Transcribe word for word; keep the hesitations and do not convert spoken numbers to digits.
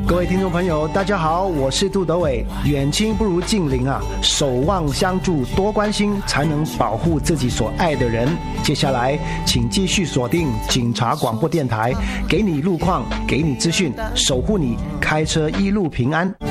各位听众朋友，大家好，我是杜德伟。远亲不如近邻啊，守望相助，多关心，才能保护自己所爱的人。接下来，请继续锁定警察广播电台，给你路况，给你资讯，守护你开车一路平安。